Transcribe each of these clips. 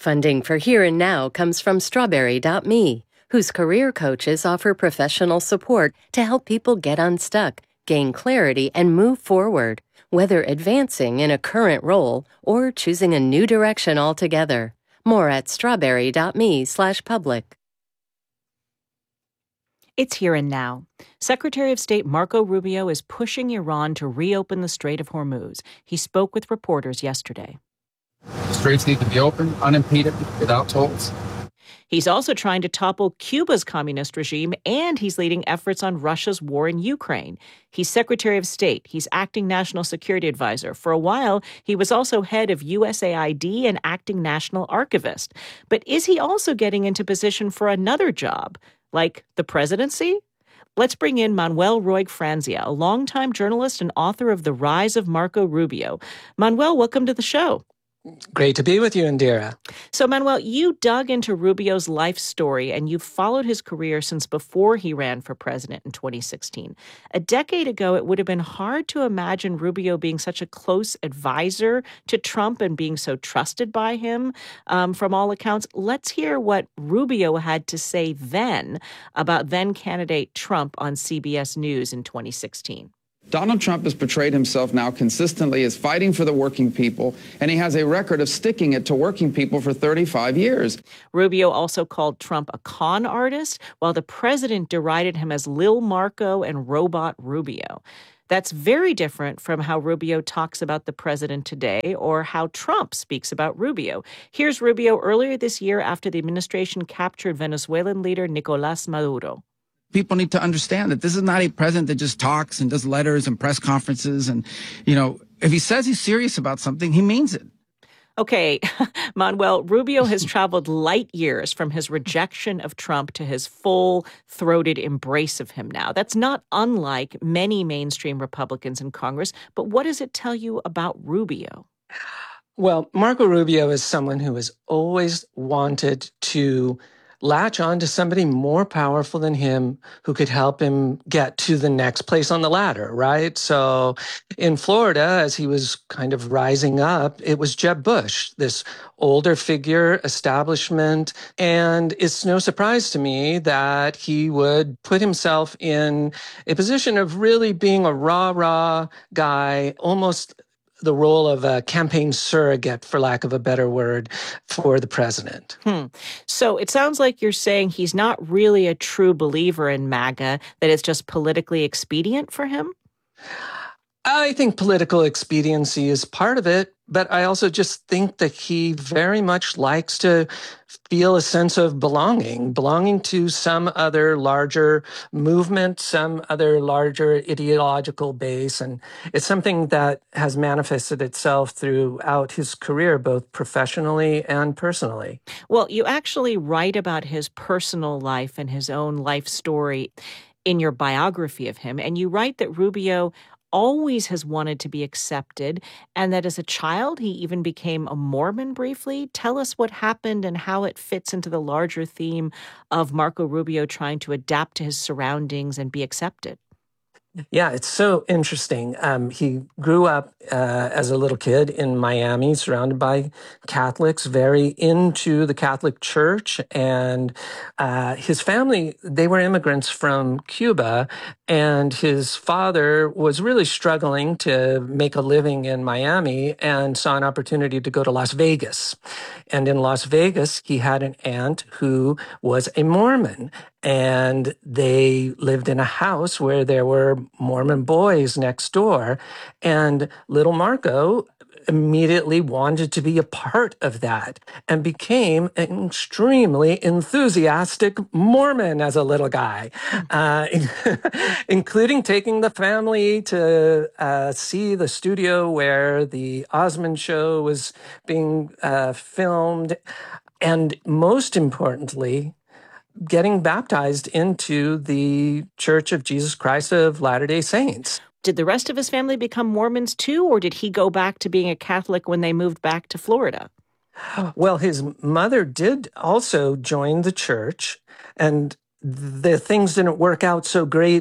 Funding for Here and Now comes from Strawberry.me, whose career coaches offer professional support to help people get unstuck, gain clarity, and move forward, whether advancing in a current role or choosing a new direction altogether. More at strawberry.me/public. It's Here and Now. Secretary of State Marco Rubio is pushing Iran to reopen the Strait of Hormuz. He spoke with reporters yesterday. The straits need to be open, unimpeded, without tolls. He's also trying to topple Cuba's communist regime, and he's leading efforts on Russia's war in Ukraine. He's Secretary of State. He's acting National Security Advisor. For a while, he was also head of USAID and acting National Archivist. But is he also getting into position for another job, like the presidency? Let's bring in Manuel Roig-Franzia, a longtime journalist and author of The Rise of Marco Rubio. Manuel, welcome to the show. Great to be with you, Indira. So, Manuel, you dug into Rubio's life story, and you've followed his career since before he ran for president in 2016. A decade ago, it would have been hard to imagine Rubio being such a close advisor to Trump and being so trusted by him, from all accounts. Let's hear what Rubio had to say then about then-candidate Trump on CBS News in 2016. Donald Trump has portrayed himself now consistently as fighting for the working people, and he has a record of sticking it to working people for 35 years. Rubio also called Trump a con artist, while the president derided him as Lil Marco and Robot Rubio. That's very different from how Rubio talks about the president today or how Trump speaks about Rubio. Here's Rubio earlier this year after the administration captured Venezuelan leader Nicolás Maduro. People need to understand that this is not a president that just talks and does letters and press conferences. And, if he says he's serious about something, he means it. Okay, Manuel, Rubio has traveled light years from his rejection of Trump to his full-throated embrace of him now. That's not unlike many mainstream Republicans in Congress. But what does it tell you about Rubio? Well, Marco Rubio is someone who has always wanted to latch on to somebody more powerful than him who could help him get to the next place on the ladder, right? So in Florida, as he was kind of rising up, it was Jeb Bush, this older figure, establishment. And it's no surprise to me that he would put himself in a position of really being a rah-rah guy, almost the role of a campaign surrogate, for lack of a better word, for the president. So it sounds like you're saying he's not really a true believer in MAGA, that it's just politically expedient for him? I think political expediency is part of it, but I also just think that he very much likes to feel a sense of belonging to some other larger movement, some other larger ideological base. And it's something that has manifested itself throughout his career, both professionally and personally. Well, you actually write about his personal life and his own life story in your biography of him. And you write that Rubio always has wanted to be accepted, and that as a child, he even became a Mormon briefly. Tell us what happened and how it fits into the larger theme of Marco Rubio trying to adapt to his surroundings and be accepted. Yeah, it's so interesting. He grew up as a little kid in Miami, surrounded by Catholics, very into the Catholic Church. And his family, they were immigrants from Cuba. And his father was really struggling to make a living in Miami and saw an opportunity to go to Las Vegas. And in Las Vegas, he had an aunt who was a Mormon. And they lived in a house where there were Mormon boys next door. And little Marco immediately wanted to be a part of that and became an extremely enthusiastic Mormon as a little guy, including taking the family to see the studio where the Osmond Show was being filmed. And most importantly, getting baptized into the Church of Jesus Christ of Latter-day Saints. Did the rest of his family become Mormons too, or did he go back to being a Catholic when they moved back to Florida? Well, his mother did also join the church, and the things didn't work out so great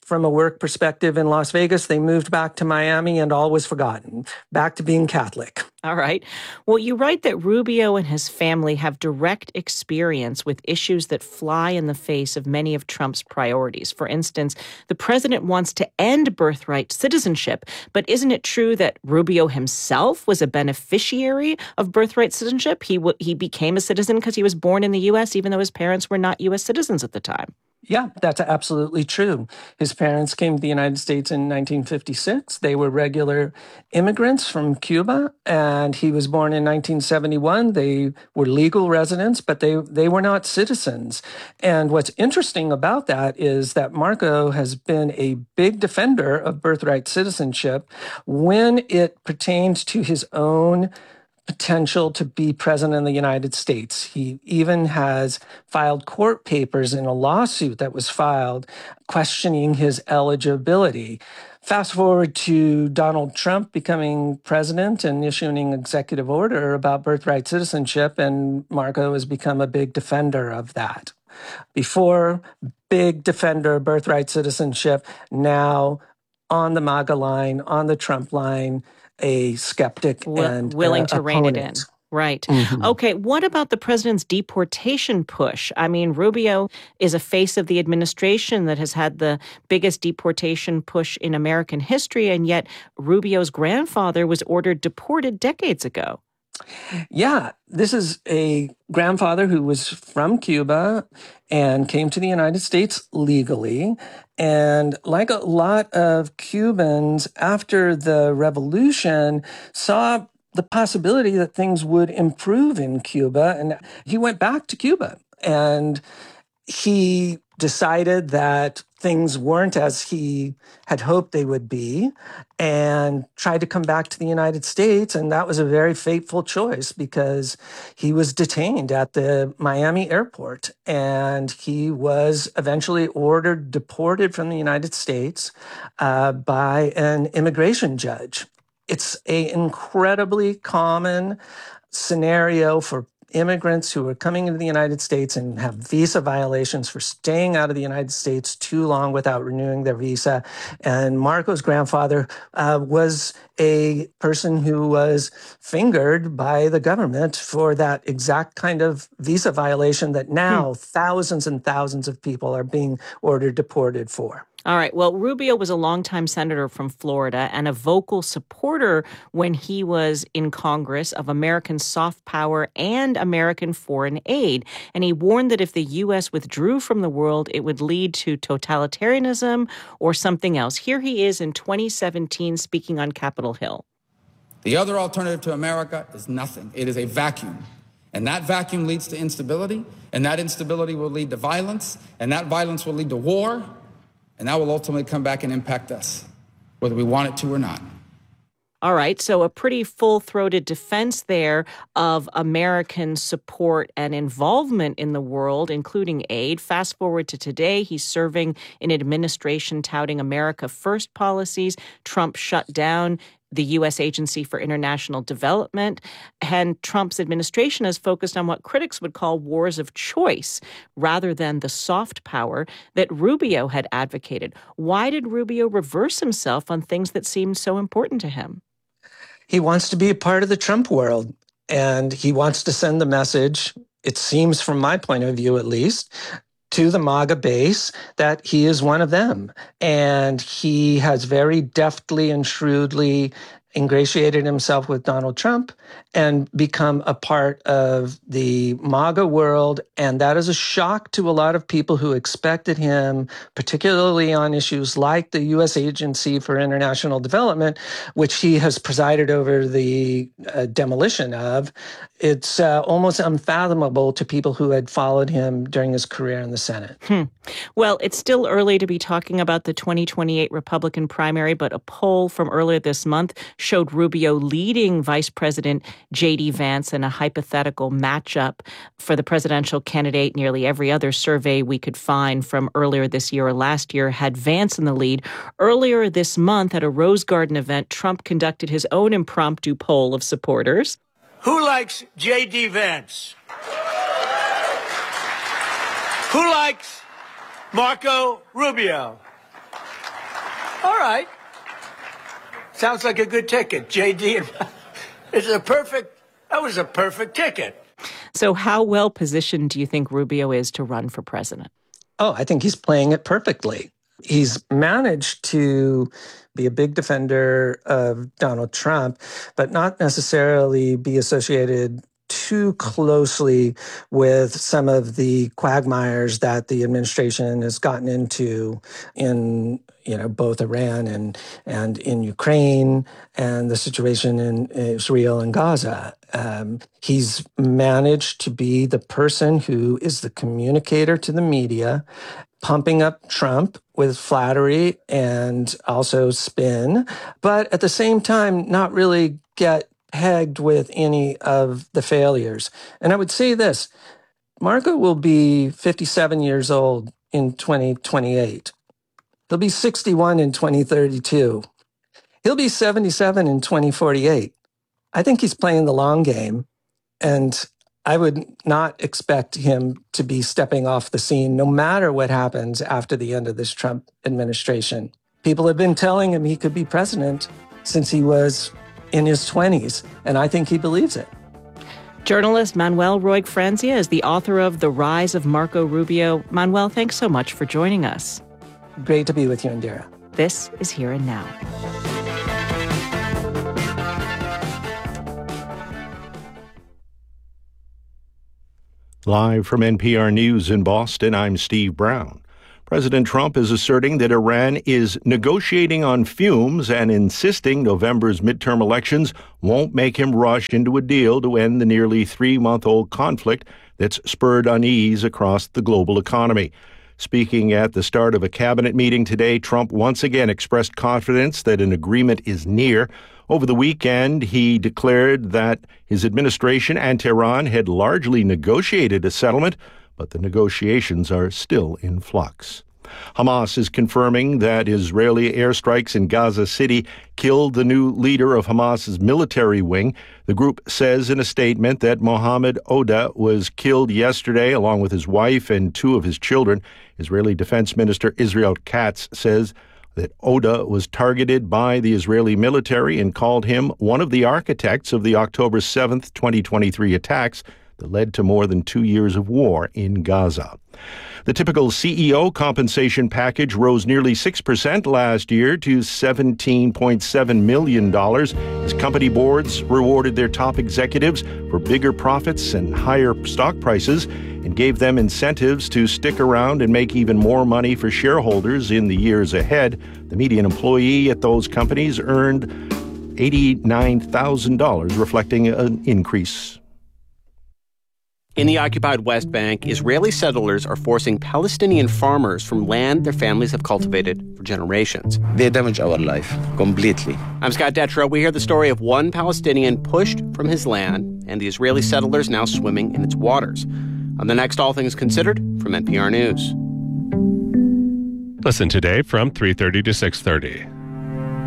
from a work perspective in Las Vegas. They moved back to Miami and all was forgotten, back to being Catholic. All right. Well, you write that Rubio and his family have direct experience with issues that fly in the face of many of Trump's priorities. For instance, the president wants to end birthright citizenship, but isn't it true that Rubio himself was a beneficiary of birthright citizenship? He became a citizen because he was born in the U.S., even though his parents were not U.S. citizens at the time. Yeah, that's absolutely true. His parents came to the United States in 1956. They were regular immigrants from Cuba, and he was born in 1971. They were legal residents, but they were not citizens. And what's interesting about that is that Marco has been a big defender of birthright citizenship when it pertains to his own potential to be president of the United States. He even has filed court papers in a lawsuit that was filed questioning his eligibility. Fast forward to Donald Trump becoming president and issuing an executive order about birthright citizenship, and Marco has become a big defender of that. Before, big defender of birthright citizenship, now on the MAGA line, on the Trump line, a skeptic and willing to rein it in. Opponent. Right. Mm-hmm. Okay. What about the president's deportation push? I mean, Rubio is a face of the administration that has had the biggest deportation push in American history, and yet Rubio's grandfather was ordered deported decades ago. Yeah, this is a grandfather who was from Cuba and came to the United States legally. And like a lot of Cubans after the revolution, saw the possibility that things would improve in Cuba. And he went back to Cuba and he decided that things weren't as he had hoped they would be and tried to come back to the United States. And that was a very fateful choice because he was detained at the Miami airport and he was eventually ordered deported from the United States by an immigration judge. It's an incredibly common scenario for immigrants who are coming into the United States and have visa violations for staying out of the United States too long without renewing their visa. And Marco's grandfather was a person who was fingered by the government for that exact kind of visa violation that now thousands and thousands of people are being ordered deported for. All right. Well, Rubio was a longtime senator from Florida and a vocal supporter when he was in Congress of American soft power and American foreign aid. And he warned that if the U.S. withdrew from the world, it would lead to totalitarianism or something else. Here he is in 2017 speaking on Capitol Hill. The other alternative to America is nothing. It is a vacuum. And that vacuum leads to instability, and that instability will lead to violence, and that violence will lead to war. And that will ultimately come back and impact us, whether we want it to or not. All right. So a pretty full-throated defense there of American support and involvement in the world, including aid. Fast forward to today, he's serving in an administration touting America First policies. Trump shut down the U.S. Agency for International Development, and Trump's administration has focused on what critics would call wars of choice rather than the soft power that Rubio had advocated. Why did Rubio reverse himself on things that seemed so important to him? He wants to be a part of the Trump world, and he wants to send the message, it seems from my point of view at least, to the MAGA base that he is one of them. And he has very deftly and shrewdly ingratiated himself with Donald Trump and become a part of the MAGA world. And that is a shock to a lot of people who expected him, particularly on issues like the U.S. Agency for International Development, which he has presided over the demolition of. It's almost unfathomable to people who had followed him during his career in the Senate. Well, it's still early to be talking about the 2028 Republican primary, but a poll from earlier this month showed Rubio leading Vice President J.D. Vance in a hypothetical matchup for the presidential candidate. Nearly every other survey we could find from earlier this year or last year had Vance in the lead. Earlier this month at a Rose Garden event, Trump conducted his own impromptu poll of supporters. Who likes J.D. Vance? Who likes Marco Rubio? All right. Sounds like a good ticket, JD. That was a perfect ticket. So how well positioned do you think Rubio is to run for president? Oh, I think he's playing it perfectly. He's managed to be a big defender of Donald Trump, but not necessarily be associated too closely with some of the quagmires that the administration has gotten into in both Iran and in Ukraine and the situation in Israel and Gaza. He's managed to be the person who is the communicator to the media, pumping up Trump with flattery and also spin, but at the same time, not really get pegged with any of the failures. And I would say this, Marco will be 57 years old in 2028. He'll be 61 in 2032. He'll be 77 in 2048. I think he's playing the long game, and I would not expect him to be stepping off the scene no matter what happens after the end of this Trump administration. People have been telling him he could be president since he was in his 20s, and I think he believes it. Journalist Manuel Roig-Franzia is the author of The Rise of Marco Rubio. Manuel, thanks so much for joining us. Great to be with you, Indira. This is Here and Now. Live from NPR News in Boston, I'm Steve Brown. President Trump is asserting that Iran is negotiating on fumes and insisting November's midterm elections won't make him rush into a deal to end the nearly 3-month-old conflict that's spurred unease across the global economy. Speaking at the start of a cabinet meeting today, Trump once again expressed confidence that an agreement is near. Over the weekend, he declared that his administration and Tehran had largely negotiated a settlement, but the negotiations are still in flux. Hamas is confirming that Israeli airstrikes in Gaza City killed the new leader of Hamas's military wing. The group says in a statement that Mohammed Oda was killed yesterday along with his wife and 2 of his children. Israeli Defense Minister Israel Katz says that Oda was targeted by the Israeli military and called him one of the architects of the October 7th, 2023 attacks that led to more than 2 years of war in Gaza. The typical CEO compensation package rose nearly 6% last year to $17.7 million as company boards rewarded their top executives for bigger profits and higher stock prices and gave them incentives to stick around and make even more money for shareholders in the years ahead. The median employee at those companies earned $89,000, reflecting an increase. In the occupied West Bank, Israeli settlers are forcing Palestinian farmers from land their families have cultivated for generations. They damage our life completely. I'm Scott Detrow. We hear the story of one Palestinian pushed from his land and the Israeli settlers now swimming in its waters. On the next All Things Considered from NPR News. Listen today from 3:30 to 6:30.